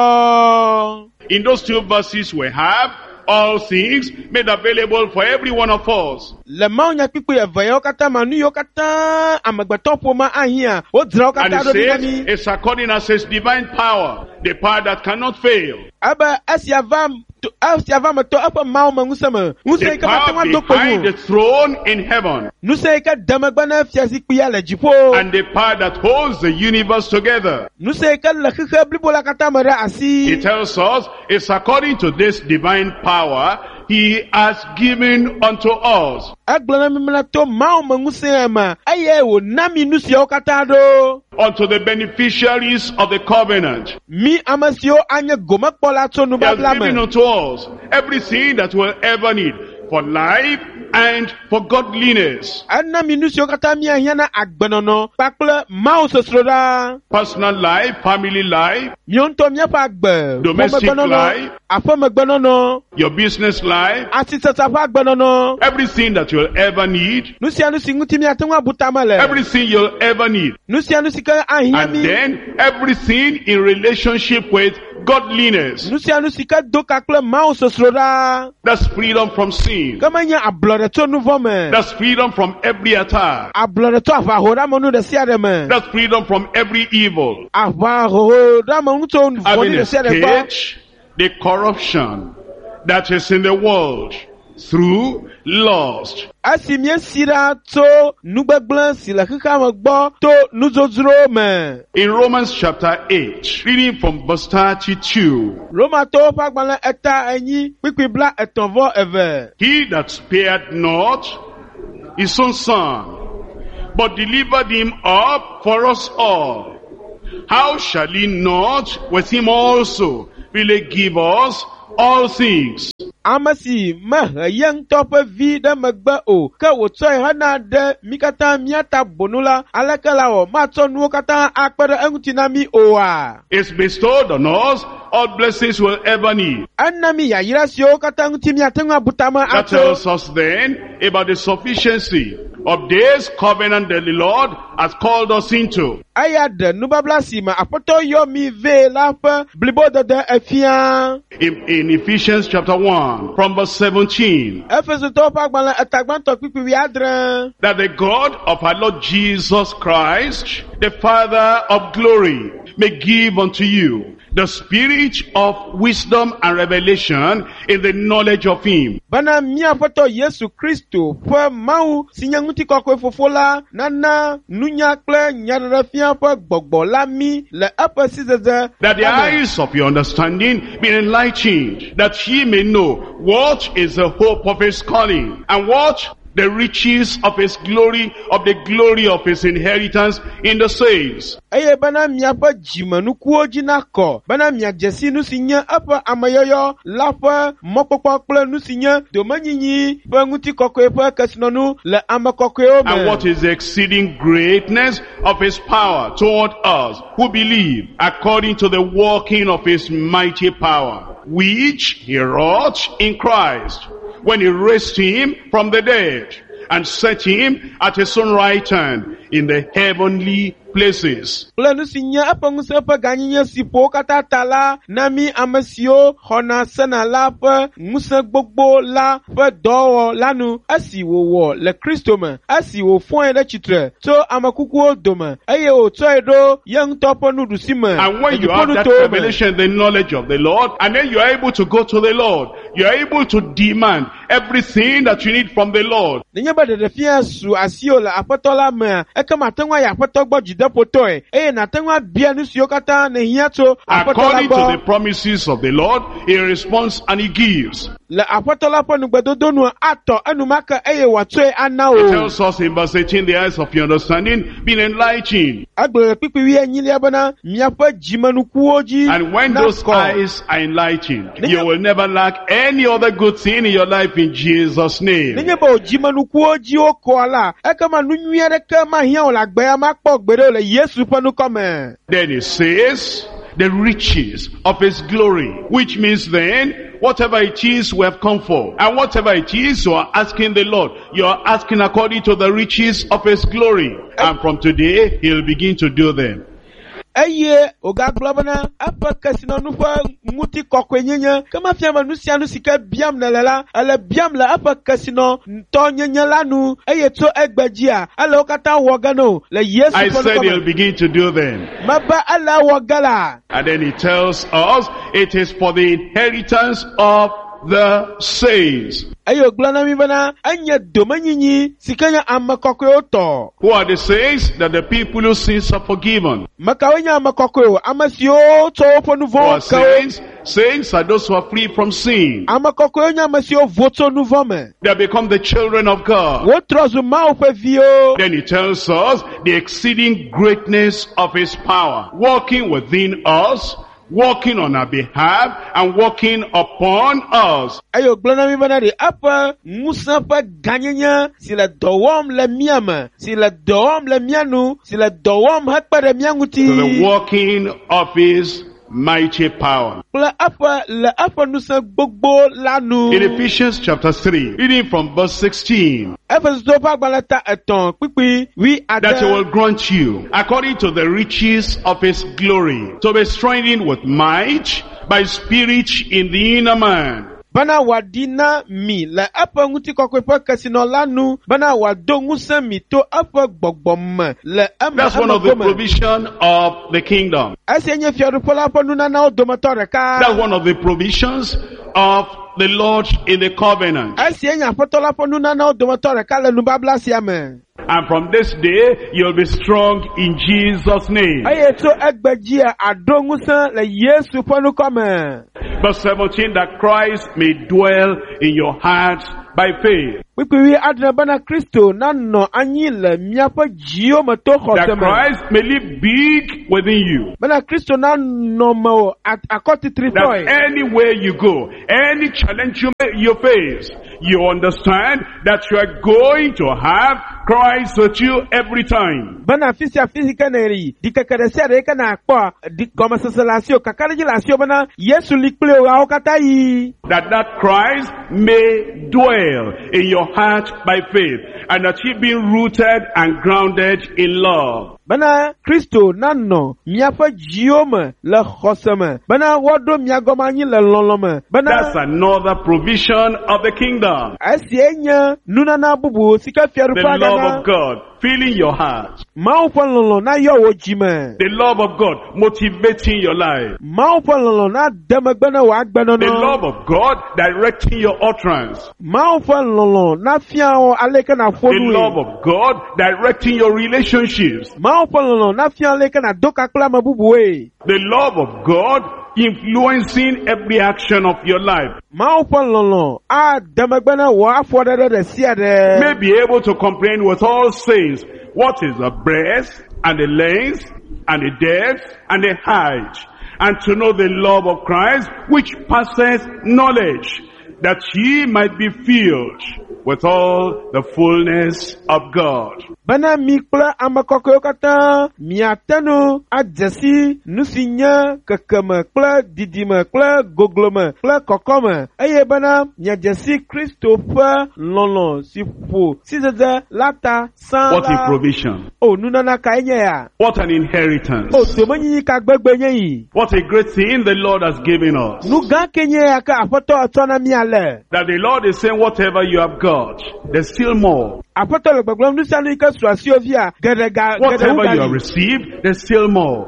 gbo. In those two verses we have all things made available for every one of us. Le mau nya pipi eveyo kata manu yo kata amagbeto poma ahia o dra And kata it do says dinami it's according as his divine power, the power that cannot fail. aba asiavam to apa mau mangusama The musai ka power batwa behind the dokpo throne in heaven. nusai ka damagbana fiasi kpiya le jipo And the power that holds the universe together. nusai ka la khikha blibola kata mara asi He tells us it's according to this divine power he has given unto us. aglana mimna to mau mangusama aye wo nami nusio kata do Unto the beneficiaries of the covenant. mi amasio anya goma kpola to nu He has given bablama unto us everything that we'll ever need. for life and for godliness. Ana minusio kata mi ahiana agbenono pakle mao sosroda. Personal life, family life, Mionto mi apa agbe. Domestic life. Afa magbenono. your business life, Asitata fa agbenono. everything that you'll ever need, Nusia nusi nguti mi atengwa butamale. everything you'll ever need. Nusia nusi ka And ahiami. then everything in relationship with godliness. Nusia nusi ka dokakle mao sosroda. That's freedom from sin. Kamanya ablore to nuvome. That's freedom from every attack. Ablore to afa hora monu de siademe. That's freedom from every evil. Afa hora monu to Having nuvone de siademe. escaped the corruption that is in the world through lust. Asimye sira to nugbegble sila kika magbo to nuzozro me. In Romans chapter 8, reading from verse 32, Roma to pagbala eta enyi pikwibla etonvo eve. he that spared not his own son, but delivered him up for us all, how shall he not with him also really give us all things? Amasi yang tope vi de megbe o. Ke wotsoe hana de mikata miata bonula alekela o matso nuwo kata akpere engutina mi oa. It's bestowed on us all blessings we'll ever need. Anami ya yirasio kata enguti miatenga butama That ato. tells us then about the sufficiency of this covenant that the Lord has called us into. Ayade nubablasi ma apoto yo mi ve lape blibo de efia. In Ephesians chapter 1, from verse 17, Efeso to pagbala etagbanto pipi wi adre. that the God of our Lord Jesus Christ, the Father of glory, may give unto you the spirit of wisdom and revelation in the knowledge of him. Bana mia foto Yesu Kristo pe mau sinyanguti kokwe fofola nana nunya kle nyarefia pe gbogbo lami le apa sizeze. That the Amen. eyes of your understanding be enlightened, that ye may know what is the hope of his calling, and what the riches of his glory, of the glory of his inheritance in the saints. Eye bana mia pe jimanu kuoji nako. Bana mia jesi nusinya apa amayoyo lape mokpokpo kple nusinya domanyinyi pe nguti kokwe pe kesinonu le amakokwe ome. And what is the exceeding greatness of his power toward us who believe, according to the working of his mighty power, which he wrought in Christ, when he raised him from the dead, and set him at his own right hand in the heavenly places. Plenu sinya apa nguse pe ganyinya sipo kata tala nami amasio hona sena la pe nguse gbogbo la pe dowo lanu asi wo le Kristo me asi wo fon de chitre to amakuku odome eye o to edo yang topo nudu sime. And when you have that revelation, the knowledge of the Lord, and then you are able to go to the Lord, you are able to demand everything that you need from the Lord. Ninya ba de fia su asio la apotola me e kama tengwa ya apotogbo jidepoto e na tengwa bia nu sio kata ne hiato apotola According to bo the promises of the Lord, he responds and he gives. le apotola po nu gbedodo nu ato enumaka eye watwe ana It o tells us in verse 18, the eyes of your understanding being enlightened. agbe pipi wi enyili abana miapa jimanu kuoji. And when those eyes are enlightened, you will never lack any other good thing in your life in Jesus' name. Ninye ba jimanu kuoji o koala e kama nu nwiere ke ma hia o la gbe ya ma po gbere le Yesu panu kome. Then it says, the riches of his glory, which means then, whatever it is we have come for, and whatever it is you are asking the Lord, you are asking according to the riches of his glory. And from today, he'll begin to do them. Eye ogaglobana apa kasino nufa muti kokwenyenye kama fiama nusianu sika biam na lela ale biam la apa kasino nto nyenye lanu eye to egbajia ale okata wogano le Yesu I said he'll begin to do them. maba ala wogala. And then he tells us it is for the inheritance of the saints. Ayo glana mi bana anya domanyinyi sikanya amakokwe oto. Who are the saints? That the people whose sins are forgiven. Makawenya amakokwe amasio to ponu Who are vo saints? Saints are those who are free from sin. amakokwe nya amasio voto nuvome. They become the children of God. Wotrozu maupe vio. Then he tells us the exceeding greatness of his power, working within us working on our behalf and working upon us. Ayo glona mi bana de apa ngusa pa ganyanya sila dowom le miama sila dowom le mianu sila dowom hakpa de mianguti. To the working of his mighty power. Le apa nusa gbogbo lanu. In Ephesians chapter 3, reading from verse 16. That he will grant you, according to the riches of his glory, to be strengthened with might by spirit in the inner man. Bana wadina mi la apa nguti kokwepa kasino lanu bana wadongusa mi to apa gbogbom le ama. That's one of the provision of the kingdom. That's one of the provisions of the Lord in the covenant. And from this day, you'll be strong in Jesus' name. Verse 17, that Christ may dwell in your hearts by faith. That Christ may live big within you. That anywhere you go, any challenge you face, you understand that you are going to have Christ with you every time. That Christ may dwell in your heart by faith, and that he be rooted and grounded in love. Bana Kristo nano miafa jioma la khosama bana wodo miagomanyi la loloma bana. That's another provision of the kingdom. Asienya nuna na bubu sika fiaru the love of God filling your heart. Maupololo na yo wojima. The love of God motivating your life. Maupololo na demagbana wa agbana no. The love of God directing your utterance. Maupololo na fiao aleka na fonu. The love of God directing your relationships. Maupololo na fiao aleka na doka kula mabubu we. The love of God influencing every action of your life. May be able to comprehend with all saints what is the breadth and the length and the depth and the height, and to know the love of Christ which passes knowledge, that ye might be filled with all the fullness of God. Bana mikla amakoko kata miatano adjasi nusinya kakama kla didima kla gogloma kla kokoma aye bana nyajasi Christopher lolo sifu sizaza lata san. What a provision. Oh nunana kaenya ya. What an inheritance. Oh tomanyi kagbegbenye yi. What a great thing the Lord has given us. Nuga kenye ya ka apoto atona miale. That the Lord is saying whatever you have got, there's still more. Whatever you have received, there's still more.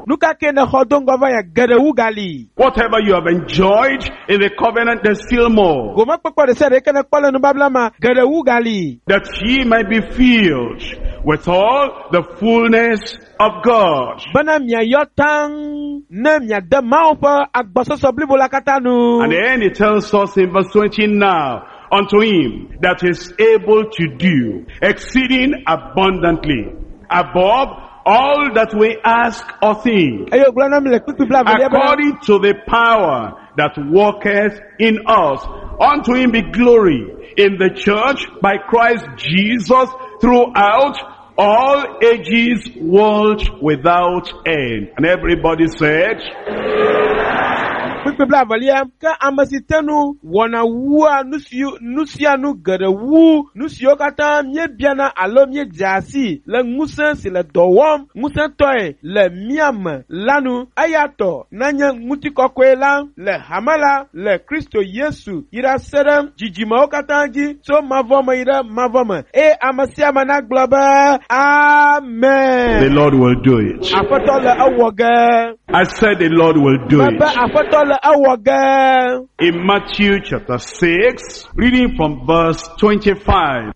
Whatever you have enjoyed in the covenant, there's still more. That ye might be filled with all the fullness of God. And then it tells us in verse 20 now, unto him that is able to do exceeding abundantly above all that we ask or think, according to the power that worketh in us. Unto him be glory in the church by Christ Jesus throughout all ages, world without end. And everybody said, ka amasitanu wana wua nusianu gada wu nusio kata mie biana alo mie jasi le ngusen si le dowom ngusen toy le miam lanu ayato nanya nguti kokwe la le hamala le Kristo Yesu ira serem jijima okatangi so mavoma ira mavoma amasia mana globa amen. The Lord will do it. Afoto le awoga. I said the Lord will do it. Afoto le awoga. In Matthew chapter 6, reading from verse 25.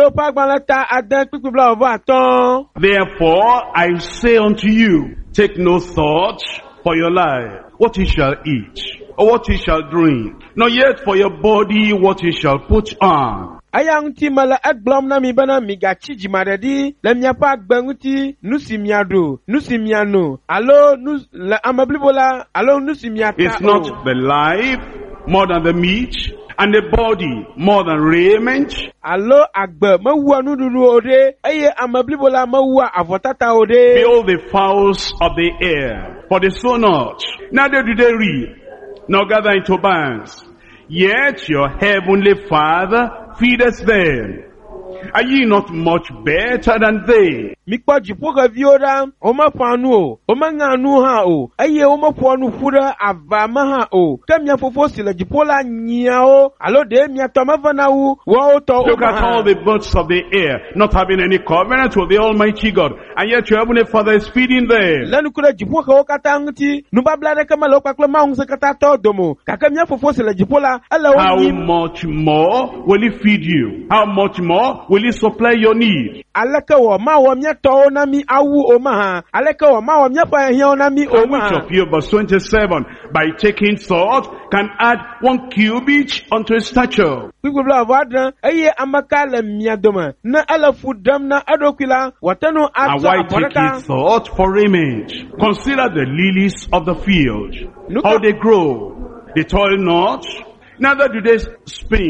Therefore I say unto you, take no thought for your life, what ye shall eat, or what ye shall drink, nor yet for your body what ye shall put on. aya ŋuti mele egblɔm na mi bena migatsi dzimaɖeɖi le miaƒe agbe ŋuti nu si miaɖu nu si miano alo nu le ame blibo la alo nu si miata It's not the life more than the meat, and the body more than raiment. alo agbe mewua nuɖuɖu o ɖe eye ame blibo la mewua avɔtata o ɖe. Behold the fowls of the air, for they sow not, neither do they reap, nor gather into barns, yet your heavenly Father feedeth them. Are ye not much better than they? Mikpɔ dziƒoxeviwo ɖa, womeƒã nu o, womeŋa nu hã o, eye womeƒoa nu ƒu ɖe ava me hã o. Ke mia fofo si le dziƒo la nyiawo, alo ɖe miatɔ meve na wu, woawo tɔ Look at all the birds of the air, not having any covenant with the Almighty God, and yet your heavenly Father is feeding them. Le nuku ɖe dziƒoxewo katã ŋuti, nubabla ɖeke mele wo kpakple Mawu Ŋusẽkatãtɔ dome o, gake mia fofo si le dziƒo la, ele wo How nyim. much more will he feed you? How much more will he supply your need? Aleke wɔ mawɔ miatɔwo na mi awu o mahã, aleke wɔ mawɔ miaƒe hiãwo na mi o And which mahã. of you, verse 27, by taking thought, can add 1 cubit unto his stature? Kpikpebla vɔ adre, eye ame ka le mia dome, ne ele fu ɖem na eɖokui la, wòate nu And atsɔ why abɔ take ye ɖeka. thought for raiment? Consider the lilies of the field, Look how at- they grow. They toil not, neither do they spin.